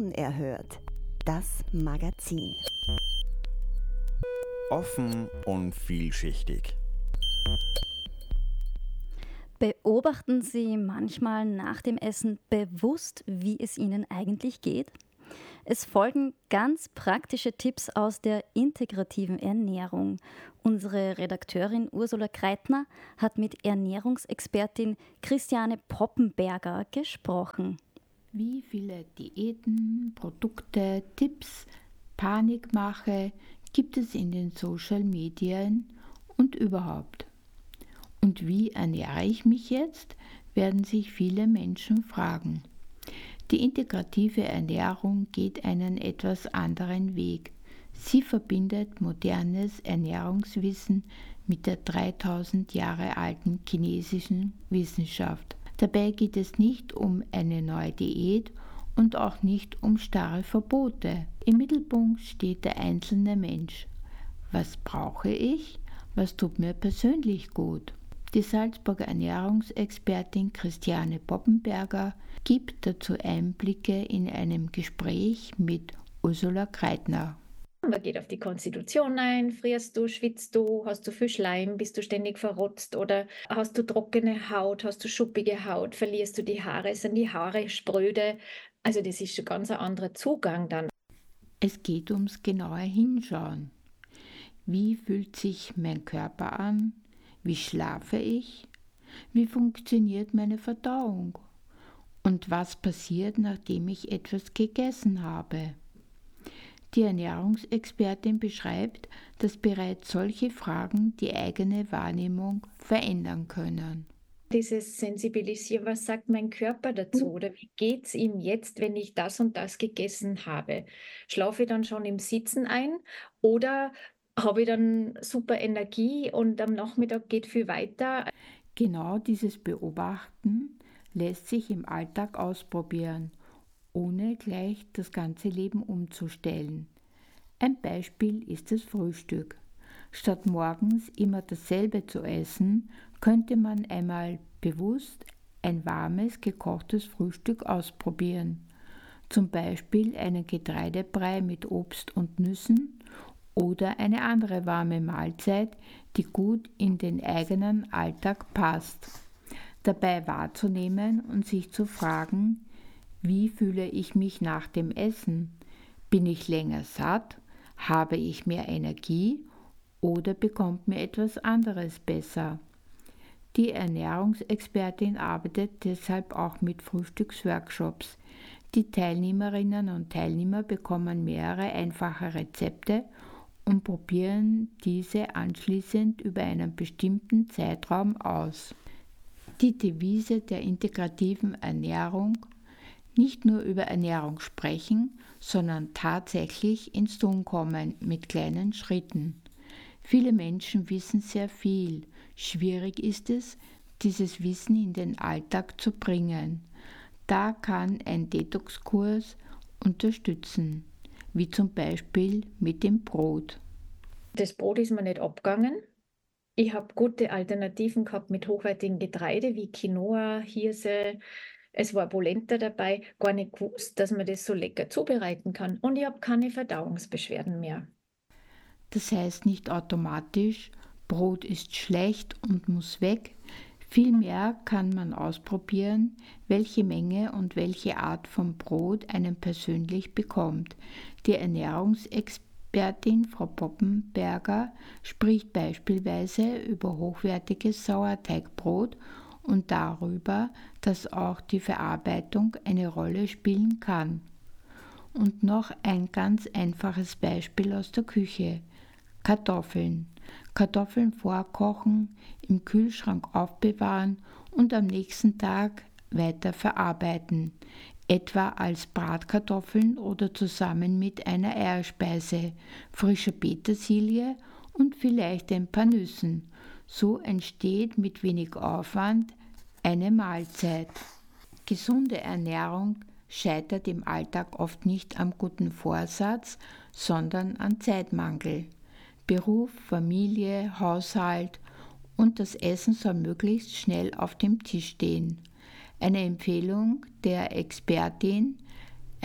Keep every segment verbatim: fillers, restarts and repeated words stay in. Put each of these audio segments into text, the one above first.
Unerhört, das Magazin. Offen und vielschichtig. Beobachten Sie manchmal nach dem Essen bewusst, wie es Ihnen eigentlich geht? Es folgen ganz praktische Tipps aus der integrativen Ernährung. Unsere Redakteurin Ursula Kreitner hat mit Ernährungsexpertin Christiane Poppenberger gesprochen. Wie viele Diäten, Produkte, Tipps, Panikmache gibt es in den Social Medien und überhaupt? Und wie ernähre ich mich jetzt, werden sich viele Menschen fragen. Die integrative Ernährung geht einen etwas anderen Weg. Sie verbindet modernes Ernährungswissen mit der dreitausend Jahre alten chinesischen Wissenschaft. Dabei geht es nicht um eine neue Diät und auch nicht um starre Verbote. Im Mittelpunkt steht der einzelne Mensch. Was brauche ich? Was tut mir persönlich gut? Die Salzburger Ernährungsexpertin Christiane Poppenberger gibt dazu Einblicke in einem Gespräch mit Ursula Kreitner. Man geht auf die Konstitution ein, frierst du, schwitzt du, hast du viel Schleim, bist du ständig verrotzt oder hast du trockene Haut, hast du schuppige Haut, verlierst du die Haare, sind die Haare spröde. Also das ist schon ganz ein anderer Zugang dann. Es geht ums genaue Hinschauen. Wie fühlt sich mein Körper an? Wie schlafe ich? Wie funktioniert meine Verdauung? Und was passiert, nachdem ich etwas gegessen habe? Die Ernährungsexpertin beschreibt, dass bereits solche Fragen die eigene Wahrnehmung verändern können. Dieses Sensibilisieren, was sagt mein Körper dazu oder wie geht es ihm jetzt, wenn ich das und das gegessen habe? Schlafe ich dann schon im Sitzen ein oder habe ich dann super Energie und am Nachmittag geht viel weiter? Genau dieses Beobachten lässt sich im Alltag ausprobieren, ohne gleich das ganze Leben umzustellen. Ein Beispiel ist das Frühstück. Statt morgens immer dasselbe zu essen, könnte man einmal bewusst ein warmes, gekochtes Frühstück ausprobieren. Zum Beispiel einen Getreidebrei mit Obst und Nüssen oder eine andere warme Mahlzeit, die gut in den eigenen Alltag passt. Dabei wahrzunehmen und sich zu fragen, wie fühle ich mich nach dem Essen? Bin ich länger satt? Habe ich mehr Energie? Oder bekommt mir etwas anderes besser? Die Ernährungsexpertin arbeitet deshalb auch mit Frühstücksworkshops. Die Teilnehmerinnen und Teilnehmer bekommen mehrere einfache Rezepte und probieren diese anschließend über einen bestimmten Zeitraum aus. Die Devise der integrativen Ernährung: nicht nur über Ernährung sprechen, sondern tatsächlich ins Tun kommen mit kleinen Schritten. Viele Menschen wissen sehr viel. Schwierig ist es, dieses Wissen in den Alltag zu bringen. Da kann ein Detox-Kurs unterstützen, wie zum Beispiel mit dem Brot. Das Brot ist mir nicht abgegangen. Ich habe gute Alternativen gehabt mit hochwertigem Getreide wie Quinoa, Hirse. Es war Polenta dabei, gar nicht gewusst, dass man das so lecker zubereiten kann. Und ich habe keine Verdauungsbeschwerden mehr. Das heißt nicht automatisch, Brot ist schlecht und muss weg. Vielmehr kann man ausprobieren, welche Menge und welche Art von Brot einen persönlich bekommt. Die Ernährungsexpertin Frau Poppenberger spricht beispielsweise über hochwertiges Sauerteigbrot und darüber, dass auch die Verarbeitung eine Rolle spielen kann. Und noch ein ganz einfaches Beispiel aus der Küche: Kartoffeln. Kartoffeln vorkochen, im Kühlschrank aufbewahren und am nächsten Tag weiter verarbeiten, etwa als Bratkartoffeln oder zusammen mit einer Eierspeise, frischer Petersilie und vielleicht ein paar Nüssen. So entsteht mit wenig Aufwand eine Mahlzeit. Gesunde Ernährung scheitert im Alltag oft nicht am guten Vorsatz, sondern an Zeitmangel. Beruf, Familie, Haushalt und das Essen soll möglichst schnell auf dem Tisch stehen. Eine Empfehlung der Expertin: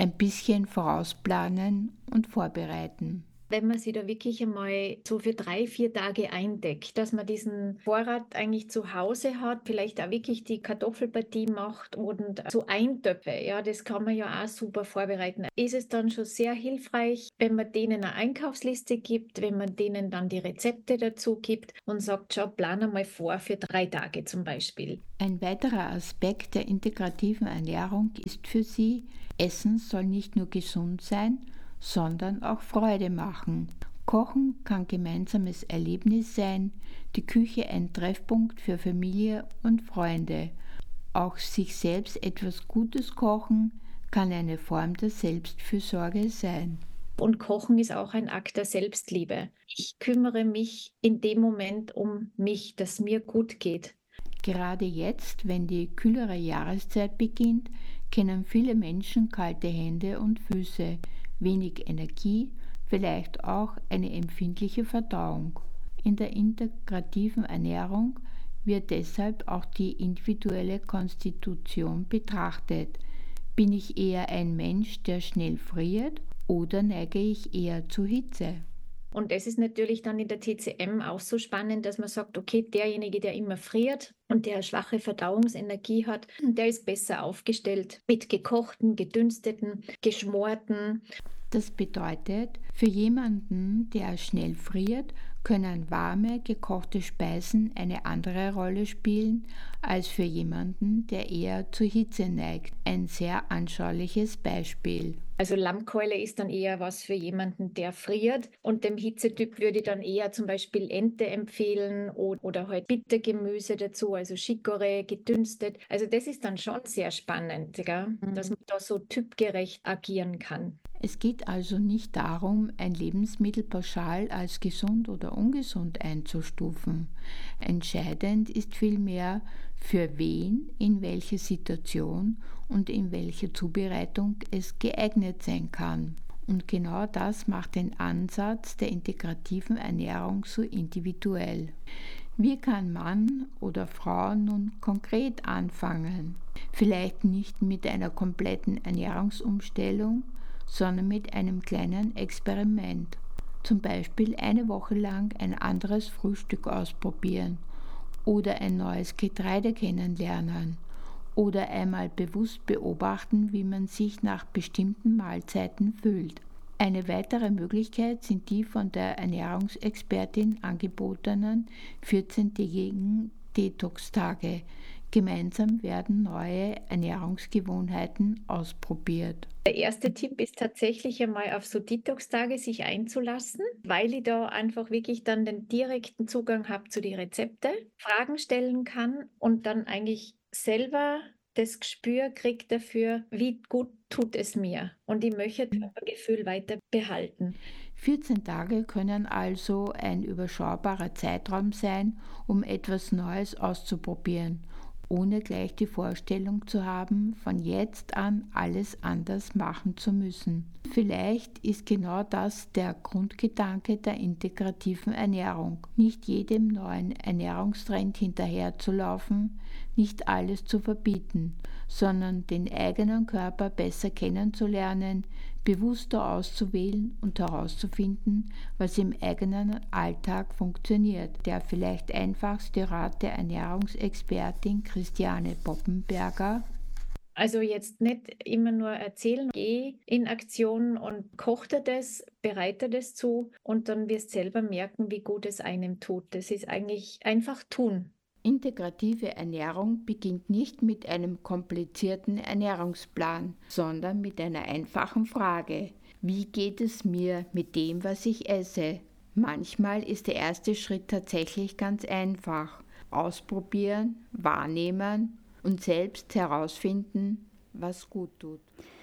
ein bisschen vorausplanen und vorbereiten. Wenn man sich da wirklich einmal so für drei, vier Tage eindeckt, dass man diesen Vorrat eigentlich zu Hause hat, vielleicht auch wirklich die Kartoffelpartie macht und so Eintöpfe, ja, das kann man ja auch super vorbereiten. Ist es dann schon sehr hilfreich, wenn man denen eine Einkaufsliste gibt, wenn man denen dann die Rezepte dazu gibt und sagt, schau, plan einmal vor für drei Tage zum Beispiel. Ein weiterer Aspekt der integrativen Ernährung ist für sie, Essen soll nicht nur gesund sein, sondern auch Freude machen. Kochen kann gemeinsames Erlebnis sein, die Küche ein Treffpunkt für Familie und Freunde. Auch sich selbst etwas Gutes kochen kann eine Form der Selbstfürsorge sein. Und Kochen ist auch ein Akt der Selbstliebe. Ich kümmere mich in dem Moment um mich, dass mir gut geht. Gerade jetzt, wenn die kühlere Jahreszeit beginnt, kennen viele Menschen kalte Hände und Füße, wenig Energie, vielleicht auch eine empfindliche Verdauung. In der integrativen Ernährung wird deshalb auch die individuelle Konstitution betrachtet. Bin ich eher ein Mensch, der schnell friert, oder neige ich eher zu Hitze? Und das ist natürlich dann in der T C M auch so spannend, dass man sagt, okay, derjenige, der immer friert und der schwache Verdauungsenergie hat, der ist besser aufgestellt mit gekochten, gedünsteten, geschmorten. Das bedeutet, für jemanden, der schnell friert, können warme, gekochte Speisen eine andere Rolle spielen als für jemanden, der eher zur Hitze neigt. Ein sehr anschauliches Beispiel. Also Lammkeule ist dann eher was für jemanden, der friert, und dem Hitzetyp würde ich dann eher zum Beispiel Ente empfehlen oder, oder halt Bittergemüse dazu, also Chicorée, gedünstet. Also das ist dann schon sehr spannend, gell? Mhm. Dass man da so typgerecht agieren kann. Es geht also nicht darum, ein Lebensmittel pauschal als gesund oder ungesund einzustufen. Entscheidend ist vielmehr, für wen, in welcher Situation und in welcher Zubereitung es geeignet sein kann. Und genau das macht den Ansatz der integrativen Ernährung so individuell. Wie kann Mann oder Frau nun konkret anfangen? Vielleicht nicht mit einer kompletten Ernährungsumstellung, sondern mit einem kleinen Experiment. Zum Beispiel eine Woche lang ein anderes Frühstück ausprobieren oder ein neues Getreide kennenlernen oder einmal bewusst beobachten, wie man sich nach bestimmten Mahlzeiten fühlt. Eine weitere Möglichkeit sind die von der Ernährungsexpertin angebotenen vierzehntägigen Detox-Tage. Gemeinsam werden neue Ernährungsgewohnheiten ausprobiert. Der erste Tipp ist tatsächlich einmal auf so Detox-Tage sich einzulassen, weil ich da einfach wirklich dann den direkten Zugang habe zu den Rezepten, Fragen stellen kann und dann eigentlich selber das Gespür kriege dafür, wie gut tut es mir. Und ich möchte das Körpergefühl weiter behalten. vierzehn Tage können also ein überschaubarer Zeitraum sein, um etwas Neues auszuprobieren, ohne gleich die Vorstellung zu haben, von jetzt an alles anders machen zu müssen. Vielleicht ist genau das der Grundgedanke der integrativen Ernährung. Nicht jedem neuen Ernährungstrend hinterherzulaufen, nicht alles zu verbieten, sondern den eigenen Körper besser kennenzulernen, bewusster auszuwählen und herauszufinden, was im eigenen Alltag funktioniert. Der vielleicht einfachste Rat der Ernährungsexpertin Christiane Poppenberger: Also jetzt nicht immer nur erzählen, geh in Aktion und koch dir das, bereite das zu und dann wirst du selber merken, wie gut es einem tut. Das ist eigentlich einfach tun. Integrative Ernährung beginnt nicht mit einem komplizierten Ernährungsplan, sondern mit einer einfachen Frage: Wie geht es mir mit dem, was ich esse? Manchmal ist der erste Schritt tatsächlich ganz einfach. Ausprobieren, wahrnehmen und selbst herausfinden, was gut tut.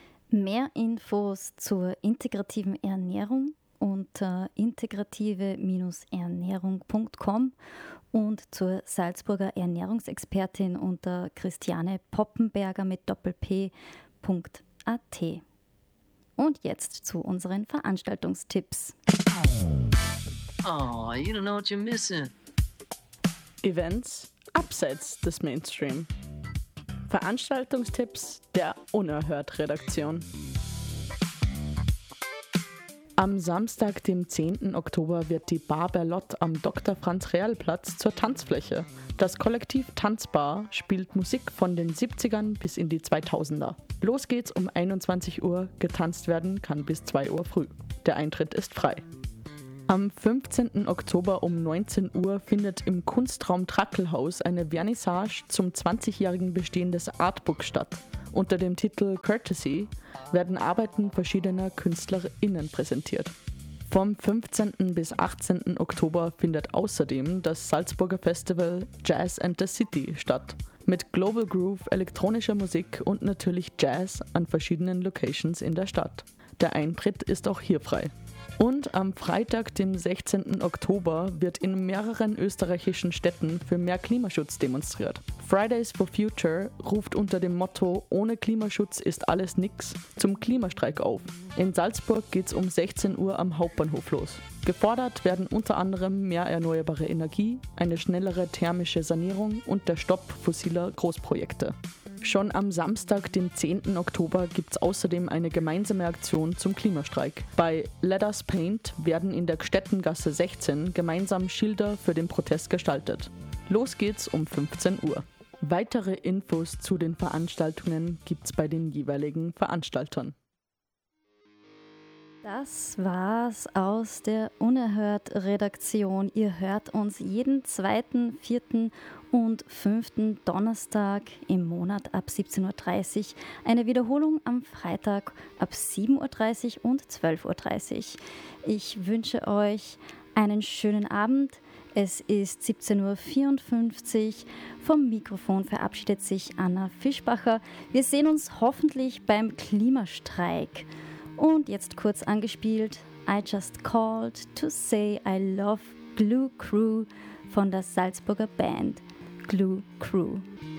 Mehr Infos zur integrativen Ernährung unter integrative Ernährung punkt com und zur Salzburger Ernährungsexpertin unter Christiane Poppenberger mit Doppel-P Punkt A T. Und jetzt zu unseren Veranstaltungstipps. Oh, you don't know what you're missing. Events abseits des Mainstream. Veranstaltungstipps der Unerhört-Redaktion. Am Samstag, dem zehnten Oktober, wird die Bar Berlott am Doktor Franz Real Platz zur Tanzfläche. Das Kollektiv Tanzbar spielt Musik von den siebzigern bis in die zweitausender. Los geht's um einundzwanzig Uhr, getanzt werden kann bis zwei Uhr früh. Der Eintritt ist frei. Am fünfzehnten Oktober um neunzehn Uhr findet im Kunstraum Trackelhaus eine Vernissage zum zwanzigjährigen Bestehen des Artbook statt. Unter dem Titel Courtesy werden Arbeiten verschiedener KünstlerInnen präsentiert. Vom fünfzehnten bis achtzehnten Oktober findet außerdem das Salzburger Festival Jazz and the City statt. Mit Global Groove, elektronischer Musik und natürlich Jazz an verschiedenen Locations in der Stadt. Der Eintritt ist auch hier frei. Und am Freitag, dem sechzehnten Oktober, wird in mehreren österreichischen Städten für mehr Klimaschutz demonstriert. Fridays for Future ruft unter dem Motto „Ohne Klimaschutz ist alles nix" zum Klimastreik auf. In Salzburg geht's um sechzehn Uhr am Hauptbahnhof los. Gefordert werden unter anderem mehr erneuerbare Energie, eine schnellere thermische Sanierung und der Stopp fossiler Großprojekte. Schon am Samstag, dem zehnten Oktober, gibt es außerdem eine gemeinsame Aktion zum Klimastreik. Bei Let Us Paint werden in der Gstettengasse sechzehn gemeinsam Schilder für den Protest gestaltet. Los geht's um fünfzehn Uhr. Weitere Infos zu den Veranstaltungen gibt's bei den jeweiligen Veranstaltern. Das war's aus der Unerhört-Redaktion. Ihr hört uns jeden zweiten, vierten und fünften Donnerstag im Monat ab siebzehn Uhr dreißig. Eine Wiederholung am Freitag ab sieben Uhr dreißig und zwölf Uhr dreißig. Ich wünsche euch einen schönen Abend. Es ist siebzehn Uhr vierundfünfzig. Vom Mikrofon verabschiedet sich Anna Fischbacher. Wir sehen uns hoffentlich beim Klimastreik. Und jetzt kurz angespielt, I just called to say I love Glue Crew von der Salzburger Band Glue Crew.